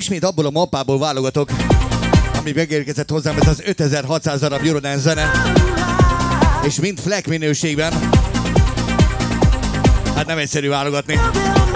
ismét abból a mappából válogatok, ami megérkezett hozzám, ez az 5600 darab Eurodance zene, és mind FLAC minőségben. Hát nem egyszerű válogatni.